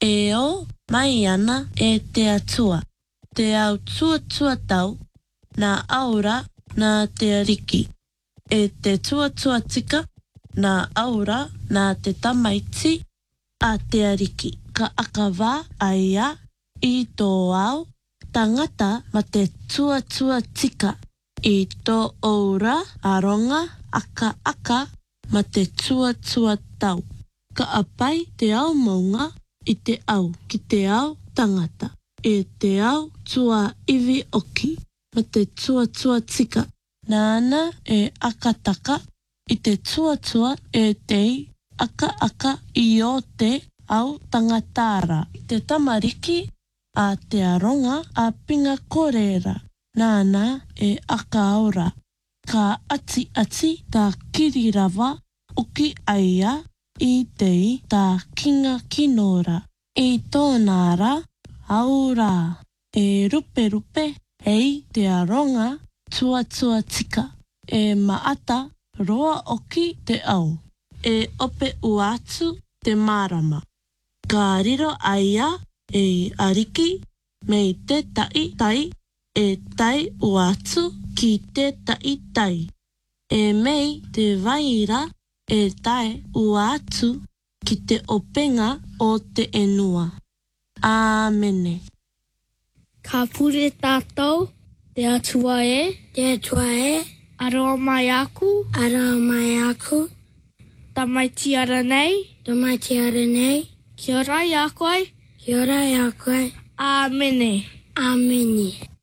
E o mai ana e te atua. Te au tua tau, nā aura nā te ariki. E te tua tika, nā aura nā te tamaiti a te ariki. Ka akawā aia i tō au tangata ma te tua tika. I tō aura aronga aka ma te tua tau. Ka apai te au maunga i te au ki te au tangata. E te au tua iwi oki ma te tua tika. Nāna e akataka i te tua e te aka i o te au tangatara. Te tamariki a te aronga a pinga korera. Nāna e aka aura. Ka ati tā kirirawa uki aia i te tā kinga kinora. I tōnara aura e rupe hei te aronga tua tika. E maata roa oki te au. E ope uatu te marama. Ka riro aia e ariki mei te tai e tai uatu ki te tai. E mei te waira e tai uatu ki te openga o te enua. Āmene. Ka pure tātou, te atua e, aroa mai aku, tamaiti ara nei, kia rai a koe, Āmene.